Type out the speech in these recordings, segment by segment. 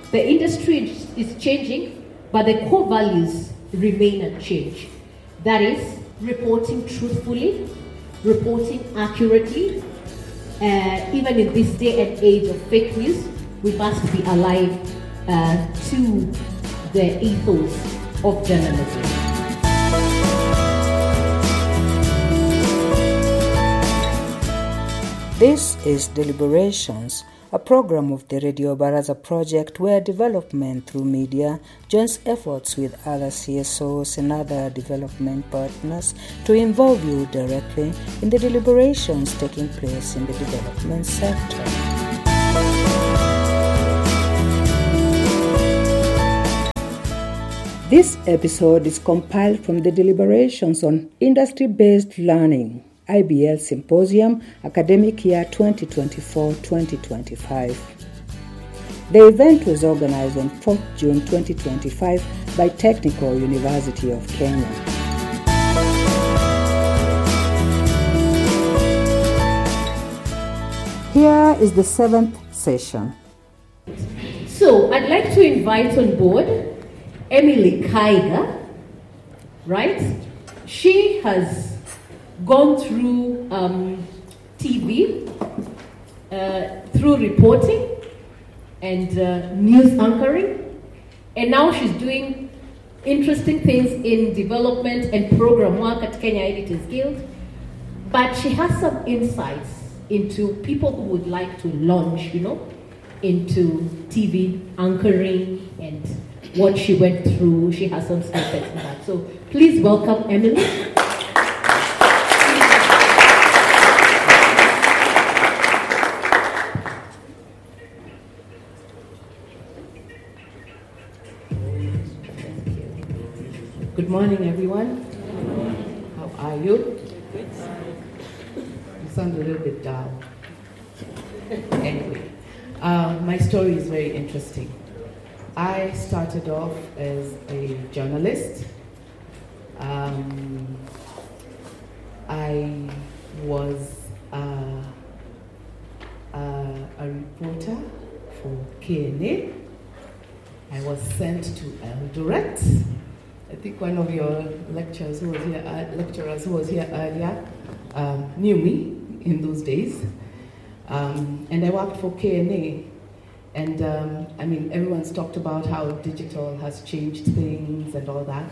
The industry is changing, but the core values remain unchanged. That is, reporting truthfully, reporting accurately. Even in this day and age of fake news, we must be alive to the ethos of journalism. This is Deliberations, a program of the Radio Baraza project where development through media joins efforts with other CSOs and other development partners to involve you directly in the deliberations taking place in the development sector. This episode is compiled from the deliberations on industry-based learning, IBL Symposium, Academic Year 2024-2025. The event was organized on 4th June 2025 by Technical University of Kenya. Here is the 7th session. So, I'd like to invite on board Emily Kaiga, right? She has gone through TV, through reporting and news anchoring, and now she's doing interesting things in development and program work at Kenya Editors Guild. But she has some insights into people who would like to launch, into TV anchoring and what she went through. She has some skill sets in that. So please welcome Emily. Good morning, everyone. How are you? Good. You sound a little bit down. Anyway, my story is very interesting. I started off as a journalist. I was a reporter for KNA. I was sent to Eldoret. I think one of your lecturers who was here earlier knew me in those days. And I worked for KNA. And everyone's talked about how digital has changed things and all that.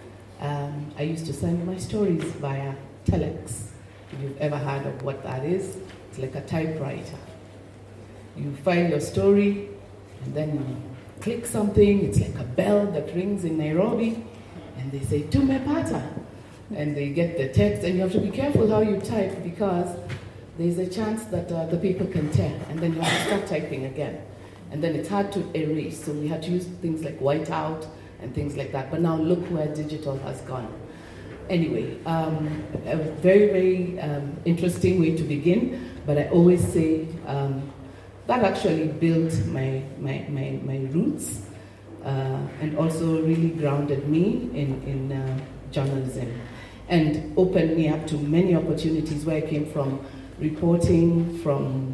I used to send my stories via telex. If you've ever heard of what that is, it's like a typewriter. You file your story, and then you click something, it's like a bell that rings in Nairobi, and they say, "Tumepata," and they get the text, and you have to be careful how you type because there's a chance that the paper can tear, and then you have to start typing again. And then it's hard to erase, so we had to use things like whiteout and things like that. But now look where digital has gone. Anyway, a very, very interesting way to begin, but I always say that actually built my roots and also really grounded me in journalism and opened me up to many opportunities where I came from reporting, from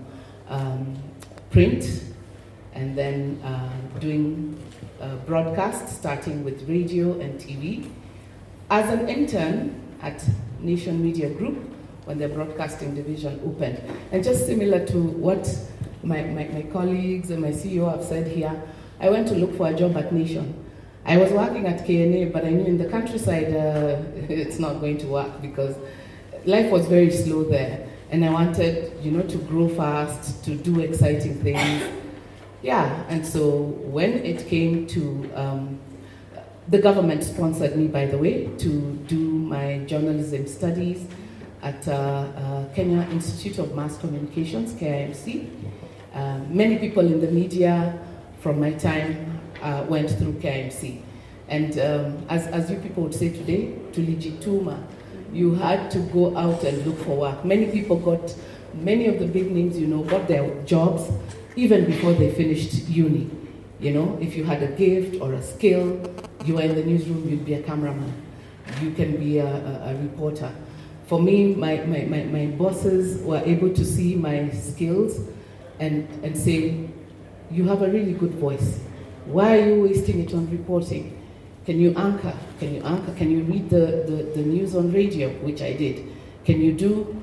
print, and then doing broadcast, starting with radio and TV. As an intern at Nation Media Group, when the broadcasting division opened. And just similar to what my colleagues and my CEO have said here, I went to look for a job at Nation. I was working at KNA, but I knew in the countryside it's not going to work because life was very slow there. And I wanted, to grow fast, to do exciting things. Yeah, and so when it came to, the government sponsored me, by the way, to do my journalism studies at Kenya Institute of Mass Communications, KIMC. Many people in the media from my time went through KIMC. And as you people would say today, tulijituma, you had to go out and look for work. Many of the big names, got their jobs even before they finished uni. If you had a gift or a skill, you were in the newsroom, you'd be a cameraman. You can be a reporter. For me, my bosses were able to see my skills and say, you have a really good voice. Why are you wasting it on reporting? Can you anchor? Can you read the news on radio, which I did? Can you do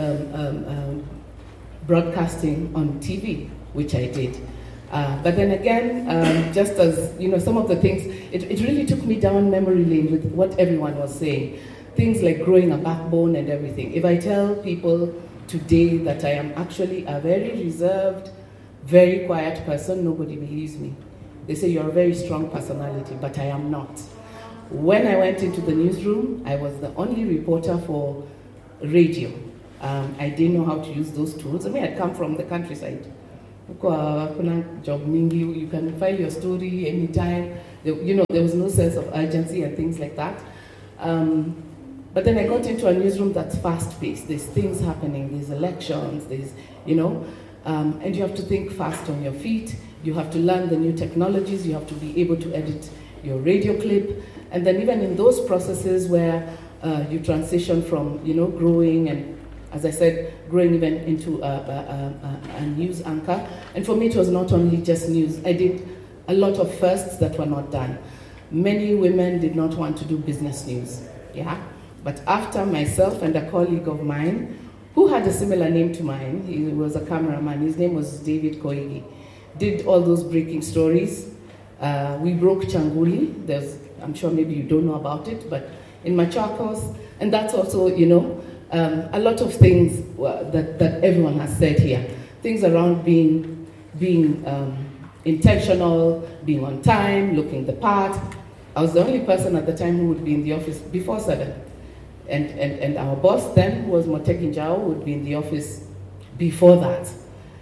broadcasting on TV, which I did? But then again, just as, some of the things, it really took me down memory lane with what everyone was saying. Things like growing a backbone and everything. If I tell people today that I am actually a very reserved, very quiet person, nobody believes me. They say you're a very strong personality, but I am not. When I went into the newsroom, I was the only reporter for radio. I didn't know how to use those tools. I mean, I'd come from the countryside. You can file your story anytime. There was no sense of urgency and things like that. But then I got into a newsroom that's fast-paced. There's things happening. There's elections. There's, and you have to think fast on your feet. You have to learn the new technologies. You have to be able to edit your radio clip. And then even in those processes where you transition from, growing and, as I said, growing even into a news anchor. And for me, it was not only just news. I did a lot of firsts that were not done. Many women did not want to do business news, yeah? But after myself and a colleague of mine, who had a similar name to mine, he was a cameraman, his name was David Koigi, did all those breaking stories. We broke Changuli. I'm sure maybe you don't know about it, but in Machakos, and that's also, a lot of things that everyone has said here. Things around being intentional, being on time, looking the part. I was the only person at the time who would be in the office before 7. And our boss then, who was Motegi Njau, would be in the office before that.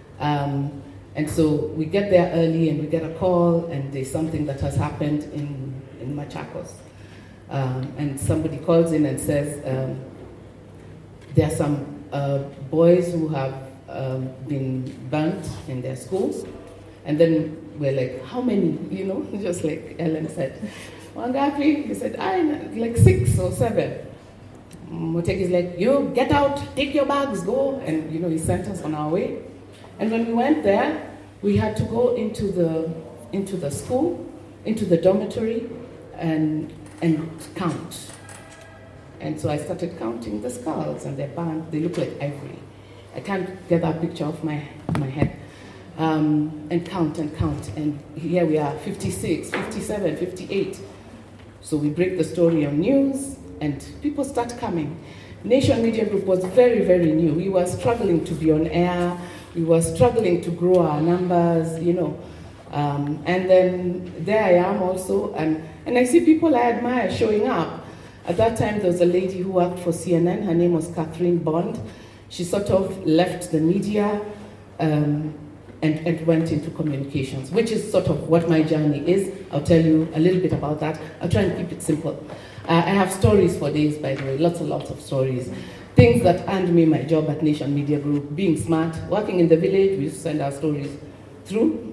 And so we get there early and we get a call and there's something that has happened in Machakos. And somebody calls in and says, there are some boys who have been burnt in their schools. And then we're like, how many? Just like Ellen said. Wangapi? He said, like 6 or 7. Motegi's like, you get out, take your bags, go. And he sent us on our way. And when we went there, we had to go into the school, into the dormitory, and count. And so I started counting the skulls, and they're burnt. They look like ivory. I can't get that picture off my head. And count. And here we are, 56, 57, 58. So we break the story on news, and people start coming. Nation Media Group was very, very new. We were struggling to be on air. We were struggling to grow our numbers, And then there I am also, and I see people I admire showing up. At that time, there was a lady who worked for CNN. Her name was Catherine Bond. She sort of left the media and went into communications, which is sort of what my journey is. I'll tell you a little bit about that. I'll try and keep it simple. I have stories for days, by the way, lots of stories. Things that earned me my job at Nation Media Group, being smart, working in the village. We used to send our stories through.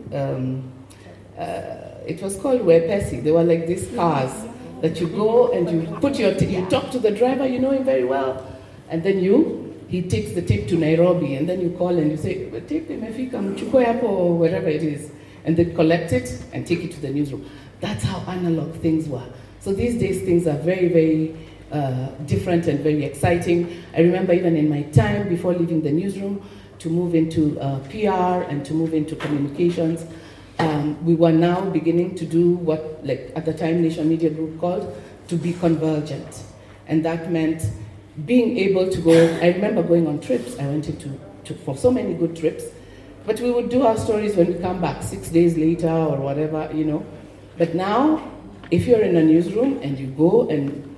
It was called Wepesi. They were like these cars that you go and you put you talk to the driver, you know him very well, and then he takes the tape to Nairobi, and then you call and you say, tape imefika mchukue hapo, or wherever it is, and they collect it and take it to the newsroom. That's how analog things were. So these days things are very, very different and very exciting. I remember even in my time before leaving the newsroom to move into PR and to move into communications, we were now beginning to do what, like at the time, Nation Media Group called to be convergent. And that meant being able to go. I remember going on trips. I went for so many good trips. But we would do our stories when we come back 6 days later or whatever, But now, if you're in a newsroom and you go and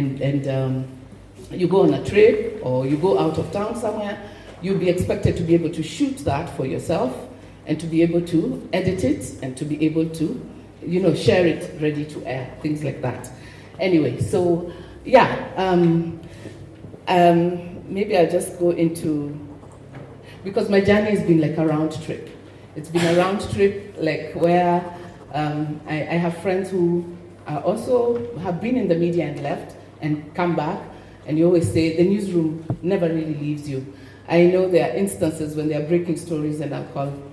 you go on a trip or you go out of town somewhere, you'll be expected to be able to shoot that for yourself and to be able to edit it and to be able to, share it ready to air, things like that. Anyway, so yeah, maybe I'll just go into, because my journey has been like a round trip. It's been a round trip, like where I have friends who also have been in the media and left and come back, and you always say the newsroom never really leaves you. I know there are instances when they are breaking stories and I'll call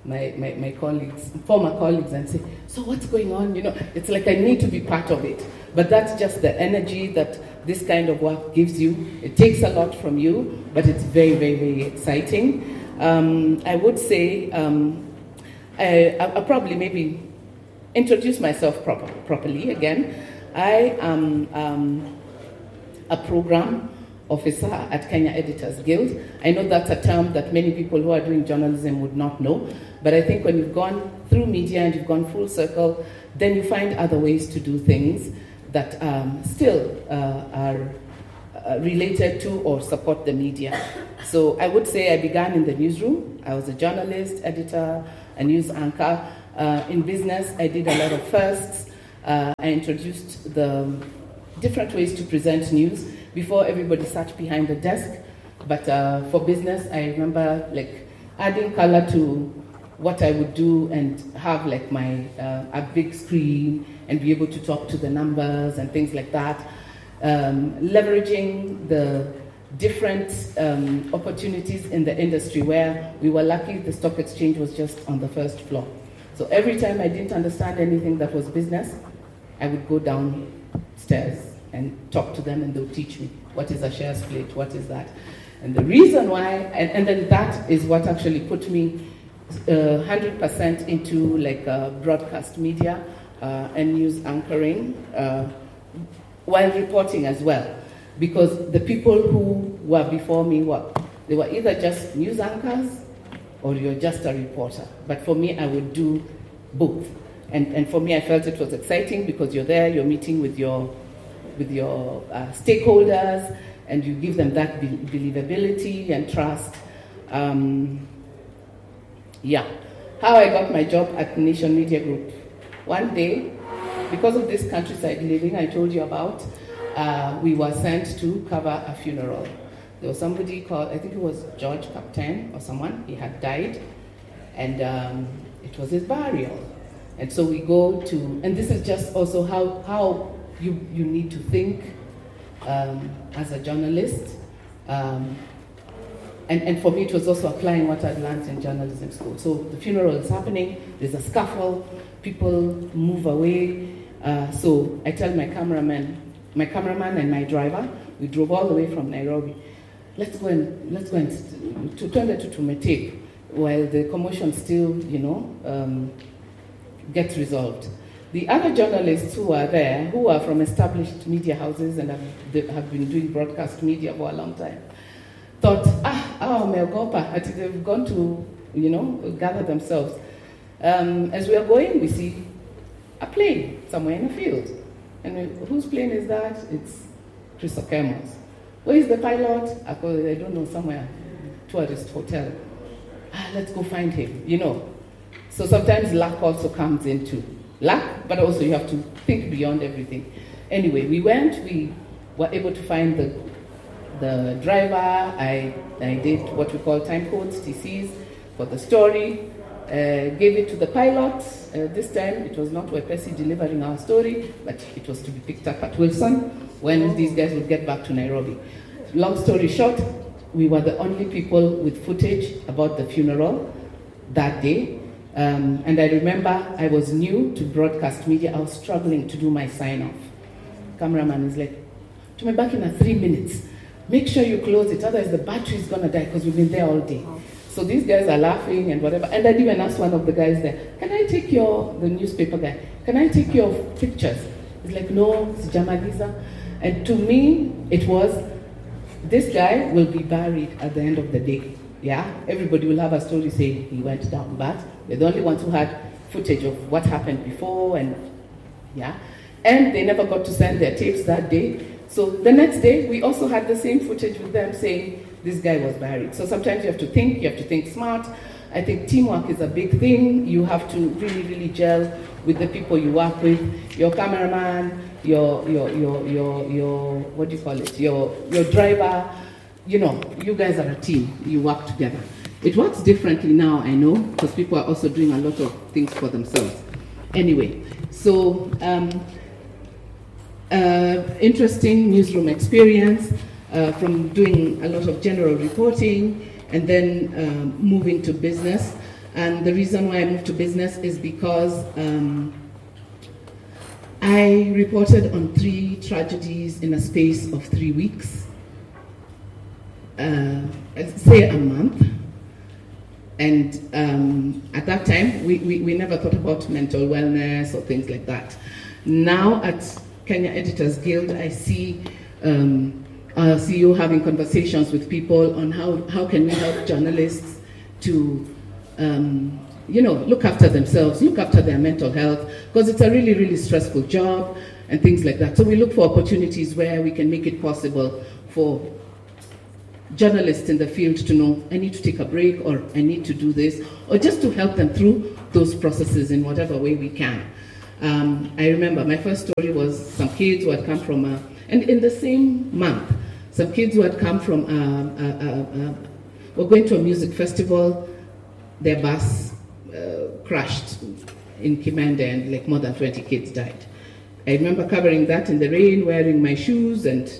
my colleagues, former colleagues, and say, so what's going on? You know, it's like I need to be part of it. But that's just the energy that this kind of work gives you. It takes a lot from you, but it's very, very, very exciting. I would say I'll probably maybe introduce myself properly again. I am a program officer at Kenya Editors Guild. I know that's a term that many people who are doing journalism would not know, but I think when you've gone through media and you've gone full circle, then you find other ways to do things that still are related to or support the media. So I would say I began in the newsroom. I was a journalist, editor, a news anchor. In business, I did a lot of firsts. I introduced the different ways to present news before everybody sat behind the desk. But for business, I remember like adding color to what I would do and have like my a big screen and be able to talk to the numbers and things like that. Leveraging the different opportunities in the industry where we were lucky the stock exchange was just on the first floor. So every time I didn't understand anything that was business, I would go downstairs and talk to them and they'll teach me what is a share split, what is that. And the reason why, and then that is what actually put me 100% into like broadcast media and news anchoring while reporting as well. Because the people who were before me they were either just news anchors or you're just a reporter. But for me, I would do both. And for me, I felt it was exciting because you're there, you're meeting with your stakeholders, and you give them that believability and trust. How I got my job at Nation Media Group. One day, because of this countryside living I told you about, we were sent to cover a funeral. There was somebody called, I think it was George Captain or someone, he had died, and it was his burial. And so we go to, and this is just also how you need to think as a journalist. And for me, it was also applying what I'd learned in journalism school. So the funeral is happening, there's a scuffle, people move away. So I tell my cameraman and my driver, we drove all the way from Nairobi. Let's go and to turn it to Metek while the commotion still, gets resolved. The other journalists who are there, who are from established media houses and have been doing broadcast media for a long time, thought, Meogopa, they've gone to, gather themselves. As we are going, we see a plane somewhere in a field. And whose plane is that? It's Chris Okemo's. Where is the pilot? I don't know, somewhere, tourist hotel. Let's go find him, So sometimes luck also comes into luck, but also you have to think beyond everything. Anyway, we were able to find the driver. I did what we call time codes, TCs, for the story. Gave it to the pilot. This time it was not Wepesi delivering our story, but it was to be picked up at Wilson when these guys would get back to Nairobi. Long story short, we were the only people with footage about the funeral that day. And I remember I was new to broadcast media. I was struggling to do my sign-off. Cameraman is like, "To back in 3 minutes. Make sure you close it, otherwise the battery is going to die because we've been there all day." So these guys are laughing and whatever. And I'd even asked one of the guys there, "Can I take the newspaper guy, can I take your pictures?" He's like, "No, it's Jamaliza." And to me, it was, this guy will be buried at the end of the day. Yeah, everybody will have a story saying he went down, but they're the only ones who had footage of what happened before, and they never got to send their tapes that day. So the next day, we also had the same footage with them saying this guy was buried. So sometimes you have to think smart. I think teamwork is a big thing. You have to really, really gel with the people you work with, your cameraman, your what do you call it, your driver. You guys are a team, you work together. It works differently now, I know, because people are also doing a lot of things for themselves. Anyway, so interesting newsroom experience from doing a lot of general reporting and then moving to business. And the reason why I moved to business is because I reported on 3 tragedies in a space of 3 weeks, say a month. And at that time, we never thought about mental wellness or things like that. Now at Kenya Editors Guild, I see our CEO having conversations with people on how can we help journalists to look after themselves, look after their mental health, because it's a really, really stressful job and things like that. So we look for opportunities where we can make it possible for journalists in the field to know, I need to take a break, or I need to do this, or just to help them through those processes in whatever way we can. I remember my first story was some kids who had come from, and in the same month, some kids who had come from, were going to a music festival, their bus crashed in Kimende, and like more than 20 kids died. I remember covering that in the rain, wearing my shoes, and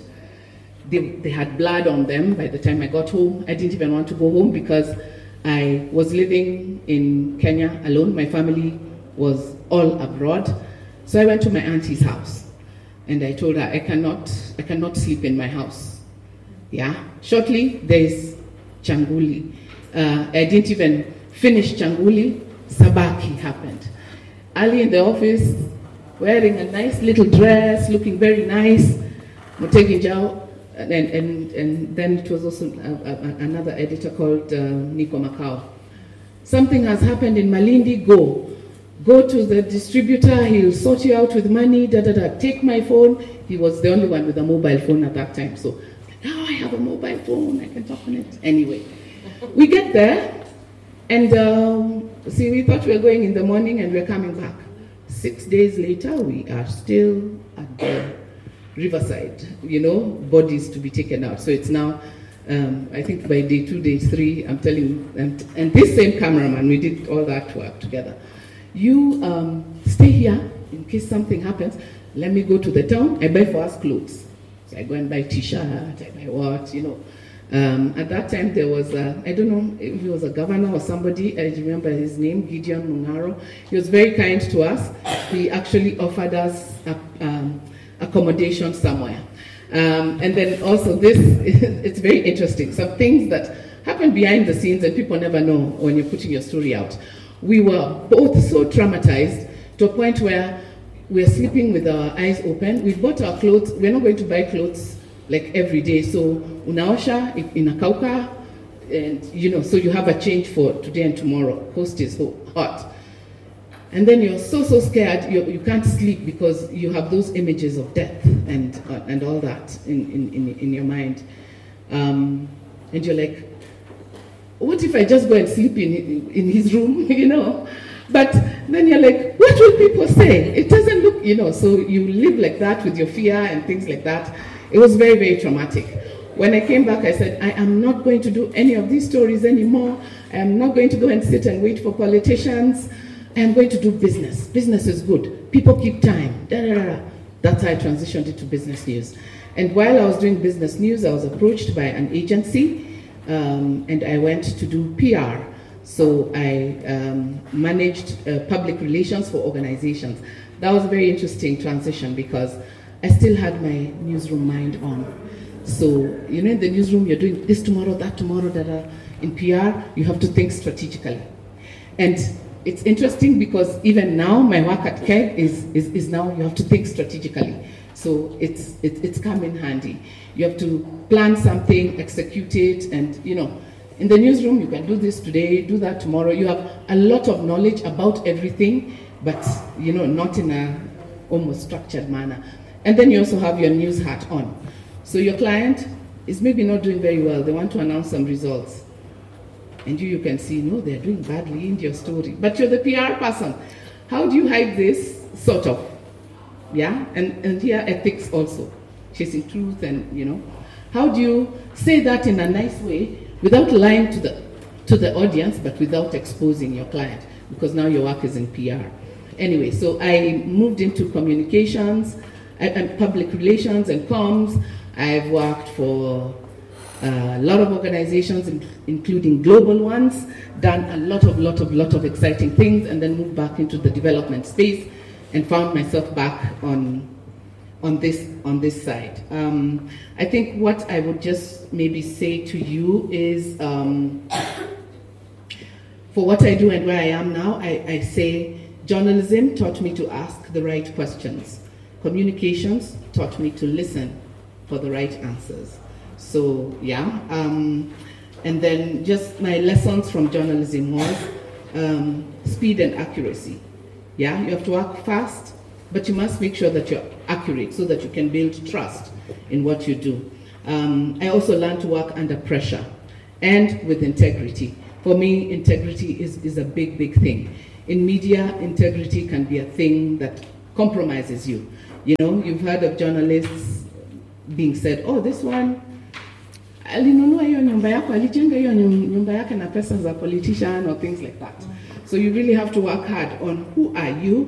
they had blood on them. By the time I got home, I didn't even want to go home because I was living in Kenya alone. My family was all abroad. So I went to my auntie's house and I told her, I cannot sleep in my house. Yeah. Shortly, there's Changuli. I didn't even finish Changuli, Sabaki happened. Early in the office, wearing a nice little dress, looking very nice, Mutegi Njau, and then it was also another editor called Nico Macau. Something has happened in Malindi, go to the distributor, he'll sort you out with money, take my phone. He was the only one with a mobile phone at that time, so now I have a mobile phone, I can talk on it. Anyway, we get there, and we thought we were going in the morning and we're coming back. 6 days later, we are still at the riverside, bodies to be taken out. So it's now, I think by day 2, day 3, I'm telling you, and this same cameraman, we did all that work together. You stay here in case something happens. Let me go to the town. I buy for us clothes. So I go and buy t-shirt, I buy what, At that time there was, I don't know if he was a governor or somebody, I remember his name, Gideon Mungaro. He was very kind to us. He actually offered us accommodation somewhere. And then also this, it's very interesting. Some things that happen behind the scenes and people never know when you're putting your story out. We were both so traumatized to a point where we're sleeping with our eyes open. We bought our clothes. We're not going to buy clothes like every day. So unaosha in a kauka, and so you have a change for today and tomorrow. Coast is so hot. And then you're so scared, you can't sleep because you have those images of death and all that in your mind. And you're like, what if I just go and sleep in his room, But then you're like, what will people say? It doesn't look, so you live like that with your fear and things like that. It was very, very traumatic. When I came back, I said, I am not going to do any of these stories anymore. I am not going to go and sit and wait for politicians. I am going to do business. Business is good. People keep time. That's how I transitioned into business news. And while I was doing business news, I was approached by an agency, and I went to do PR. So I managed public relations for organizations. That was a very interesting transition because I still had my newsroom mind on. So, in the newsroom, you're doing this tomorrow, that tomorrow, in PR, you have to think strategically. And it's interesting because even now, my work at KEG is now you have to think strategically. So it's come in handy. You have to plan something, execute it, and, in the newsroom, you can do this today, do that tomorrow. You have a lot of knowledge about everything, but, not in a almost structured manner. And then you also have your news hat on. So your client is maybe not doing very well. They want to announce some results. And you can see, no, they're doing badly in your story. But you're the PR person. How do you hide this? Sort of. Yeah? And here, ethics also. Chasing truth and, How do you say that in a nice way without lying to the audience, but without exposing your client? Because now your work is in PR. Anyway, so I moved into communications, and public relations and comms. I've worked for a lot of organizations, including global ones, done a lot of exciting things, and then moved back into the development space and found myself back on this side. I think what I would just maybe say to you is, for what I do and where I am now, I say journalism taught me to ask the right questions. Communications taught me to listen for the right answers. So yeah, and then just my lessons from journalism was speed and accuracy. Yeah, you have to work fast, but you must make sure that you're accurate so that you can build trust in what you do. I also learned to work under pressure and with integrity. For me, integrity is a big thing. In media, integrity can be a thing that compromises you. You know, you've heard of journalists being said, oh, this one, alinunua hiyo nyumba yako, alijenga hiyo nyumba yake na pesa za politician or things like that. So you really have to work hard on who are you,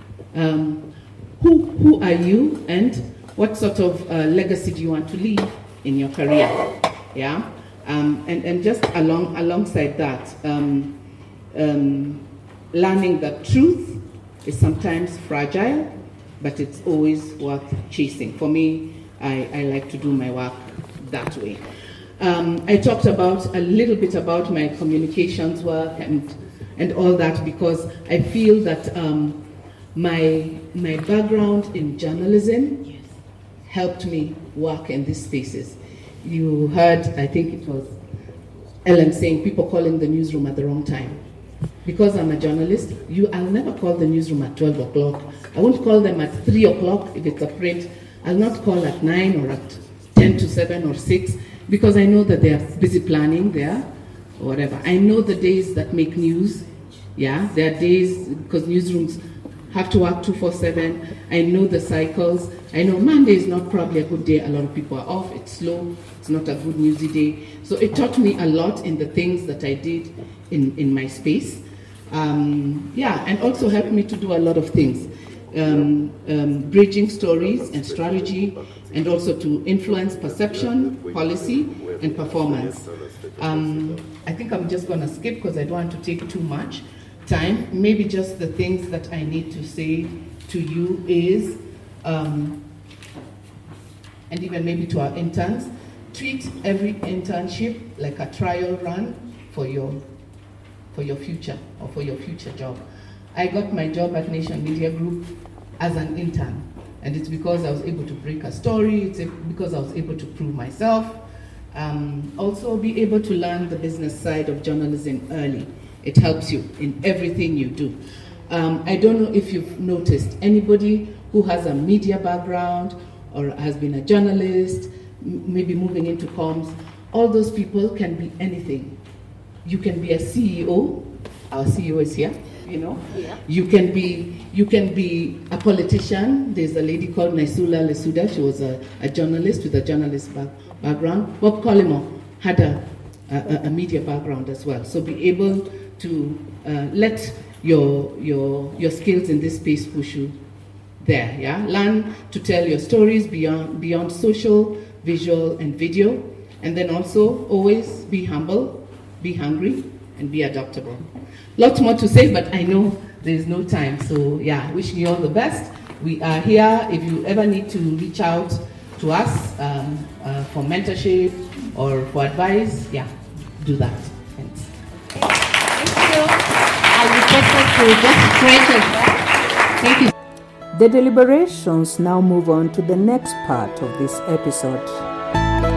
who are you, and what sort of legacy do you want to leave in your career, yeah? And just alongside that, learning that truth is sometimes fragile, but it's always worth chasing. For me, I like to do my work that way. I talked about a little bit about my communications work and all that because I feel that my background in journalism helped me work in these spaces. You heard, I think it was Ellen saying, people calling the newsroom at the wrong time. Because I'm a journalist, I'll never call the newsroom at 12 o'clock. I won't call them at 3 o'clock if it's a print. I'll not call at 9 or at 10 to 7 or 6 because I know that they are busy planning there or whatever. I know the days that make news. Yeah, there are days because newsrooms have to work 24/7. I know the cycles. I know Monday is not probably a good day. A lot of people are off. It's slow. It's not a good newsy day. So it taught me a lot in the things that I did in my space. And also helped me to do a lot of things. Bridging stories and strategy, and also to influence perception, policy, and performance. I think I'm just going to skip because I don't want to take too much time. Maybe just the things that I need to say to you is, and even maybe to our interns, treat every internship like a trial run for your future or for your future job. I got my job at Nation Media Group as an intern, and it's because I was able to break a story, it's because I was able to prove myself. Also be able to learn the business side of journalism early. It helps you in everything you do. I don't know if you've noticed, anybody who has a media background or has been a journalist, maybe moving into comms, all those people can be anything. You can be a CEO, our CEO is here, you know. Yeah. You can be a politician. There's a lady called Naisula Lesuda, she was a journalist with a journalist background. Bob Collymore had a media background as well. So be able to let your skills in this space push you there, yeah? Learn to tell your stories beyond social, visual, and video. And then also always be humble, be hungry, and be adaptable. Lots more to say, but I know there's no time. So yeah, wishing you all the best. We are here. If you ever need to reach out to us for mentorship or for advice, yeah, do that. Thanks. Thank you. I request us to just stretch as well. Thank you. The deliberations now move on to the next part of this episode.